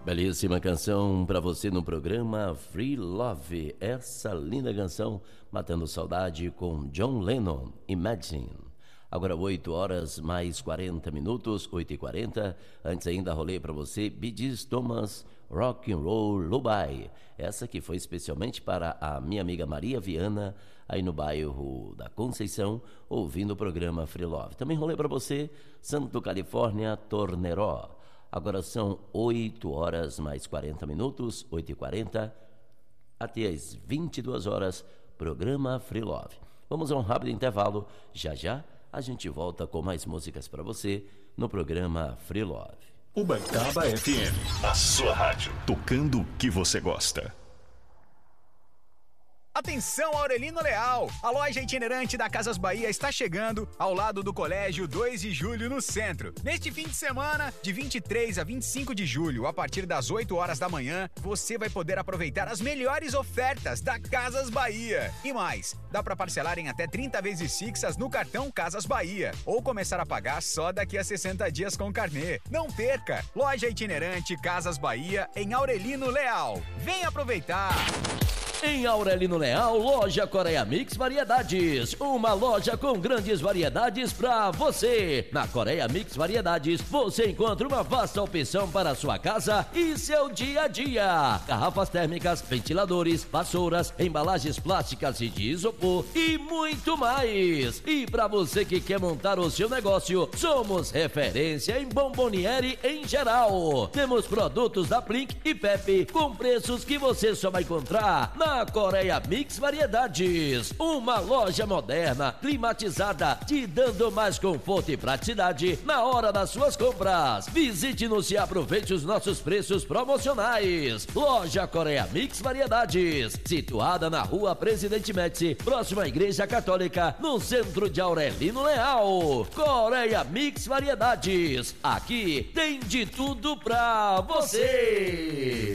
Belíssima canção para você no programa Free Love. Essa linda canção, Matando Saudade, com John Lennon, Imagine. Agora 8 horas mais 40 minutos, 8h40. Antes ainda rolei para você Bee Gees, Thomas, Rock and Roll Lullaby. Essa que foi especialmente para a minha amiga Maria Viana, aí no bairro da Conceição, ouvindo o programa Free Love. Também rolei para você Santo Califórnia, Torneró. Agora são 8 horas mais 40 minutos, 8h40, até as 22 horas, programa Free Love. Vamos a um rápido intervalo, já já a gente volta com mais músicas para você no programa Free Love. Ubaitaba FM, a sua rádio, tocando o que você gosta. Atenção, Aurelino Leal! A loja itinerante da Casas Bahia está chegando ao lado do Colégio 2 de Julho, no centro. Neste fim de semana, de 23 a 25 de julho, a partir das 8 horas da manhã, você vai poder aproveitar as melhores ofertas da Casas Bahia. E mais, dá para parcelar em até 30 vezes fixas no cartão Casas Bahia, ou começar a pagar só daqui a 60 dias com carnê. Não perca! Loja itinerante Casas Bahia, em Aurelino Leal. Vem aproveitar! Em Aurelino Leal, loja Coreia Mix Variedades. Uma loja com grandes variedades para você. Na Coreia Mix Variedades, você encontra uma vasta opção para a sua casa e seu dia a dia. Garrafas térmicas, ventiladores, vassouras, embalagens plásticas e de isopor e muito mais. E para você que quer montar o seu negócio, somos referência em bomboniere em geral. Temos produtos da Blink e Pepe com preços que você só vai encontrar na Coreia Mix Variedades, uma loja moderna, climatizada, te dando mais conforto e praticidade na hora das suas compras. Visite-nos e aproveite os nossos preços promocionais. Loja Coreia Mix Variedades, situada na Rua Presidente Médici, próxima à Igreja Católica, no centro de Aurelino Leal. Coreia Mix Variedades, aqui tem de tudo pra você.